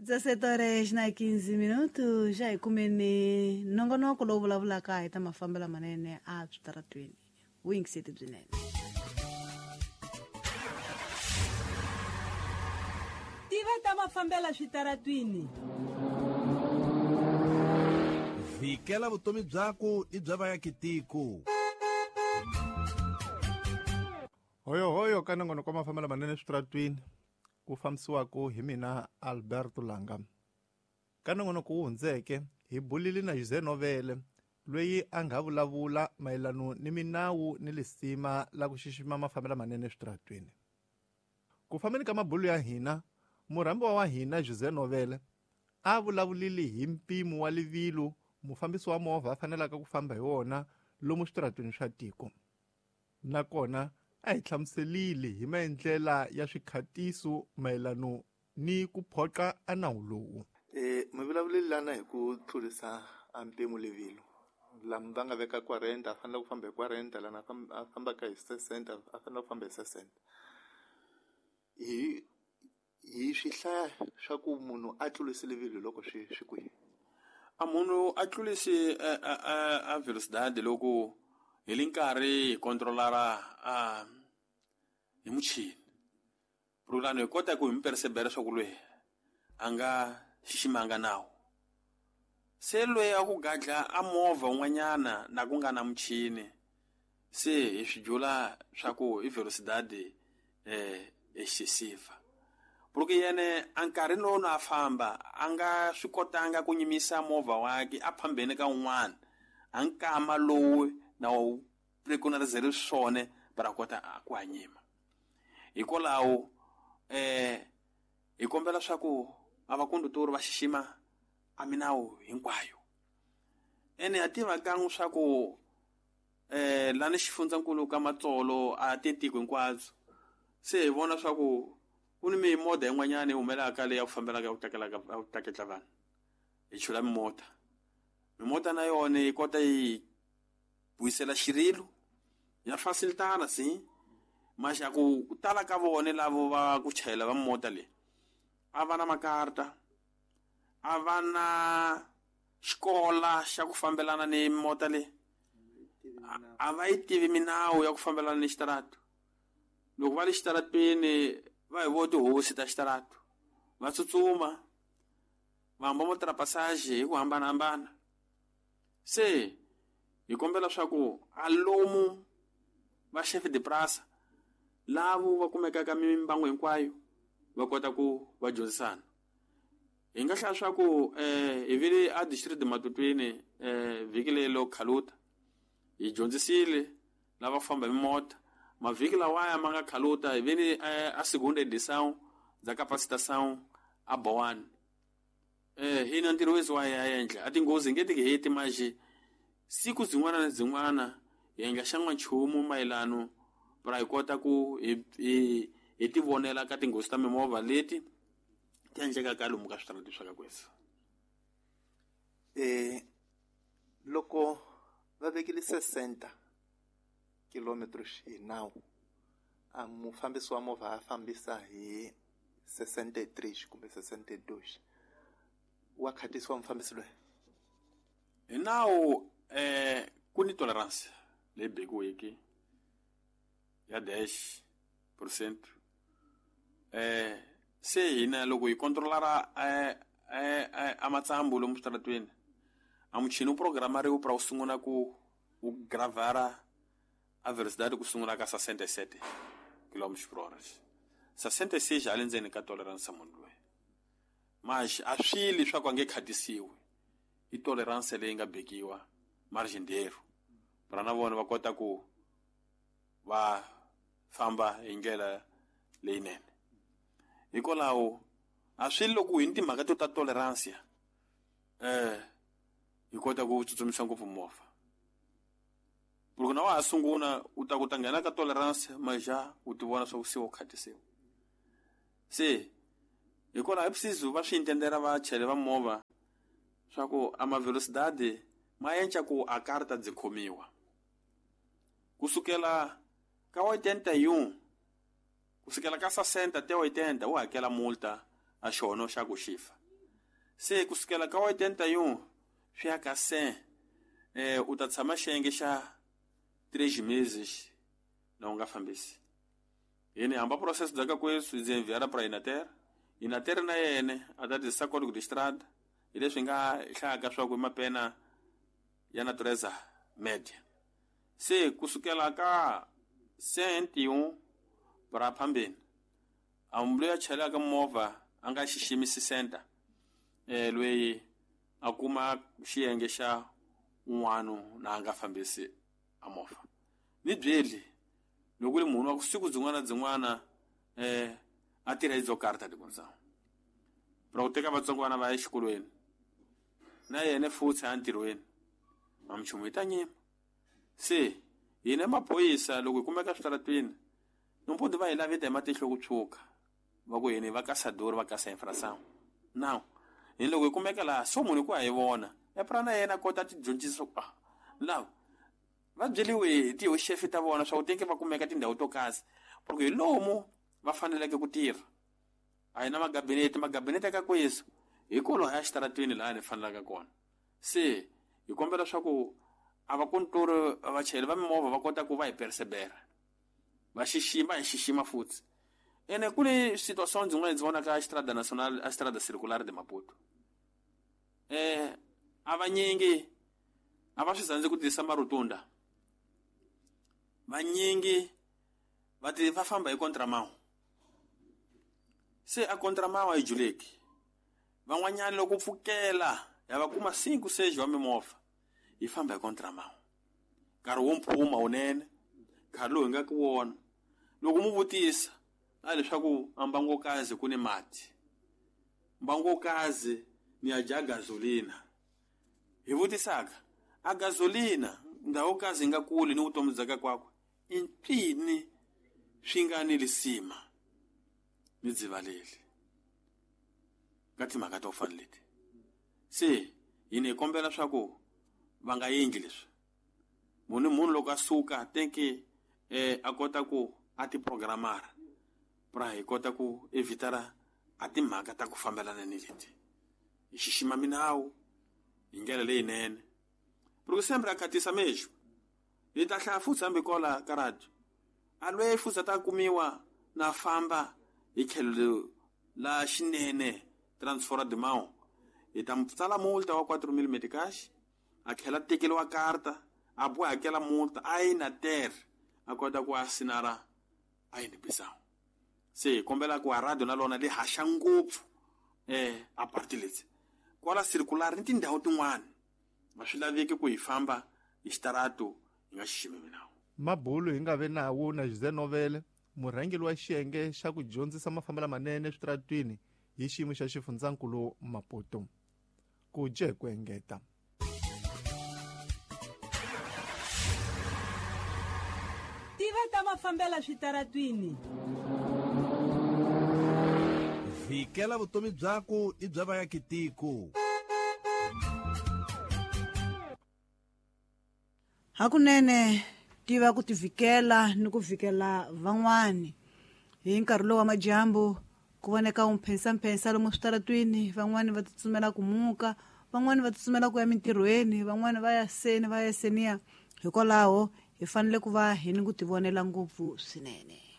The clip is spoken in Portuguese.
17 horas na 15 minutos já hi kumeni nongonoko lowu vulavulaka hi ta mafambelo manene a switaratweni wingiseti byinene. Tiva ta mafambela switaratweni. Vikela vutomi byako I bya vaakitiko. Hoyo ka nongonoko wa mafambelo manene switaratweni ku fambisiwako hi mina Alberto Langa. Ka nongonoko wu hundzeke hi bulile na Jose Novele loyi a nga vulavula mayelano ni minawu ni lisima la ku xixima mafambelo manene switaratweni. Ku fambeni ka mabulu ya hina, murhambiwa wa hina Jose Novele a vulavulile hi mpimo wa livilo mufambisi wa movha a fanelaka ku famba hi wona lomu switaratweni swa tiko. Nakona a hi hlamuselile hi maendlela ya swikhatiso mayelano ni ku phoqa a nawu lowu. Mi vulavulile lana hi ku tlurisa a mpimo livilo. Laha va nga veka 40 a fanele ku famba hi 40, lana a fambaka hi 60 a fanele ku famba hi 60. Hi swihlaya swa ku munhu a tlurisi livilo loko swi kwihi. A munhu a tlurisi a velocidade loko hi li nkarhi hi controlara hi muchini. Pulani hi kota ku hi percebera swa ku lweyi a nga xiximanga nawu. Se lweyi a ku gadla a movha un'wanyana na ku nga na muchini, se hi swi byula swa ku hi velocidade excessiva. Porque yene a nkarhi lowu na famba a nga swi kotanga ku nyimisa movha wake a phambeni ka un'wana a nkama lowu na wu preconizere swone para kota ku hanyima. Hikwalaho hi kombela swa ku a vakondutori va xixima a minawu hinkwayo. Ene a tiva kan'we swa ku lani xifundzankulu ka Matsolo a titiko hinkwadzo, se hi vona swa ku ku ni mimoda yin'wanyana yi humelaka leyi ya ku fambelaka ya ku tleketla vanhu. Hi chula mimota na yona yi kota yi vuyisela xirilo ya facilitana si maxa ku tala ka vone lavo va ku chayela va mota leyi a va na makarta, a va na xikola xa ku fambelana ni mota leyi, a va yi tivi minawu ya ku fambelana ni xitarato. Loko va le xitaratweni va hi vo tihosi ta xitarato va tsutsuma va hamba motrapassage hi ku hambanahambana. Se hi kombela swa ku a lomu va chef de praça lavo va kumekaka mimbangu hinkwayo va kota ku va dyondzisana. Hi nga hlaya swa ku hi vile a district de Matutwini vhiki lelo Khaluta hi dyondzisile lava famba hi mota. Mavhiki lawaya ma nga Khaluta hi vile a segunda edição za capacitação a Boane. Hina ntirho wesi wa ya endla a tinghozi ngeti ke heti maji siku zin'wana na zin'wana hi endla xan'wa nchumu mayelano para hi kota ku hi ti vonela ka tinghozi ta mimovha leti ti endlekaka lomu ka switarati swa ka kwesa. Loko va vekile 60 kilometros hi nawu, a mufambisi wa movha a fambisa hi 63 kumbe 62, wa khatisiwa mufambisi loyi. Hi nawu ku ni tolerance leyi bekiweke ya 10%. Se hina loko hi controlara a matsambu lomu switaratweni, a muchini wu programariwe para wu sungula ku wu gravara a velocidade ku sungula ka 67 km/h. 66 ali ndzeni ka tolerance ya munhu loyi. Mas a swili swa ku a nge khatisiwi i tolerance leyi nga bekiwa margin dero para na vona va kota ku va famba hi ndlela leyinene. Hikwalaho a swili loko hi timhaka to ta tolerance hi kota ku tsutsumisa ngopfu movha. Loko na wa ha sungula u ta ku ta nghena ka tolerance maja u ti vona swa ku se u khatisiwa. Se hikwalaho hi preciso va swi entendera va chele va movha swa ku a ma velocidade ma endla ku a karta dzi khomiwa. Kusukela ka 81 kusukela ka 60 te 80 u hakela multa a xono xa ku xifa. se kusukela ka 81 swi ya ka 100 u ta tshama xiyenge xa 3 meses na u nga fambisi yini hamba processo dzaka kweswi ndzi enviara para Inater na yene a ta tirhisa código de estrada hi leswi nga hlayaka swa ku mapena ya natureza média se kusukela ka 101 para phambeni a munhu loyi a chelaka movha a nga xiximi 60 loyi a kuma xiyenge xa un'wana na a nga fambisi a movha ni byeli loko ri munhu wa siku dzin'wana a tirha idzo karta di kunsa pro teka vatsongwana va exikolweni na yena futhi a ntirhweni mamchumu ita nyima se yena maphoyisa loko hi kumeka switaratweni nomputi va hi laveta hi matihlo ku tshuka va ku yini va kasadori va kasa infração now hi loko hi kumeka laha so munhu ku ha hi vona epra na yena kota ti dyondzisa lawa va byeliwe ti ho chef ta vona swa ku tenke va kumeka tindhawu to kasi porque hi lomu va faneleke ku tirha a hi na magabinete ka kweso hi kolo ya xitaratweni laha ni fanelaka kona se hi kombela swa ku a va kontori vachayeri va mimovha va kota ku va hi persevera va xixima futhi ene ku ni situação dzin'wana ndzi vona ka Estrada Nacional a Estrada Circular de Maputo a vanyingi a va swi zanzi ku tirhisa marotunda vanyingi va famba hi contramão se a contramão a hi juleki van'wanyana loko pfukela ya va kuma 5-6 wa mimovha hi famba hi contramão nkarhi wo mphuma unene nkarhi lowu hi nga ku wona loko mu vutisa a leswaku ambangokazi ku ni mati mbangokazi ni ya dya gasolina hi vutisaka a gasolina ndhawu kazi nga kuli ni vutomi byaka kwakwe intini swi nga ni lisima ni dzivaleli ka timhaka to fana leti se yini hi kombela swa ku va nga endli leswi munhu loko a suka tenke a kota ku a ti programara pra hi kota ku evitara a timhaka ta ku fambelana ni leti hi xixima minawu hi ndlela leyinene porque sempre a khatisa mexo hi ta hlaya futhi hambi kola ka radio a lweyi futhi ta kumiwa na famba hi tlhelo la xinene transfora de mão hi ta tsala multa wa 4,000 meticais a tlhela tekeliwa karta a boha hakela multa a yi na terre a kota ku asinara a yi ni bisao se kombela ku a radio na lona li haxa ngopfu a parti leti kwala circular ni tindhawu tin'wana va swi laveki ku hi famba hi xitarato hi nga xiximi minawu mabulu hi nga ve nawu na José Novele murhangeli wa xiyenge xa ku dyondzisa mafambelo manene switaratwini hi xiyimo xa xifundzankulu Maputo ku je ku engeta tiveta mafambela switaratwini vhikela vutomi byako i bya vaakitiko hakunene tiva ku tivikela ni ku vikela van'wani hi nkarhi lowu wa majambu ku voneka umphensa lomu switaratwini van'wani va tsutsumela ku muka van'wani va tsutsumela ku ya mintirhweni van'wani va ya seniya hikwalaho hi fanele ku va hi ni ku tivonela ngopfu swinene